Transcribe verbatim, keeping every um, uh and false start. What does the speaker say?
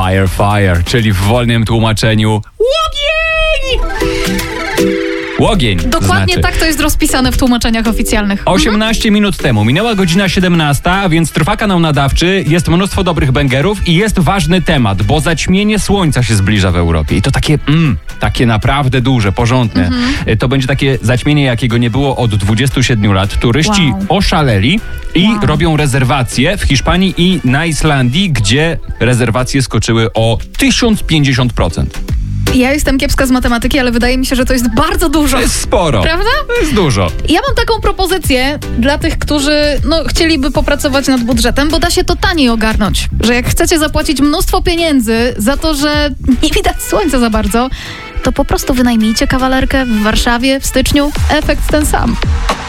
Fire, fire, czyli w wolnym tłumaczeniu łogień! Łogień. Dokładnie znaczy. tak to jest rozpisane w tłumaczeniach oficjalnych. osiemnaście minut temu, minęła godzina siedemnasta, więc trwa kanał nadawczy, jest mnóstwo dobrych bęgerów i jest ważny temat, bo zaćmienie słońca się zbliża w Europie. I to takie, mm, takie naprawdę duże, porządne. Mhm. To będzie takie zaćmienie, jakiego nie było od dwudziestu siedmiu lat. Turyści Wow. oszaleli i Wow. robią rezerwacje w Hiszpanii i na Islandii, gdzie rezerwacje skoczyły o tysiąc pięćdziesiąt procent. Ja jestem kiepska z matematyki, ale wydaje mi się, że to jest bardzo dużo. To jest sporo. Prawda? To jest dużo. Ja mam taką propozycję dla tych, którzy no, chcieliby popracować nad budżetem, bo da się to taniej ogarnąć. Że jak chcecie zapłacić mnóstwo pieniędzy za to, że nie widać słońca za bardzo, to po prostu wynajmijcie kawalerkę w Warszawie w styczniu. Efekt ten sam.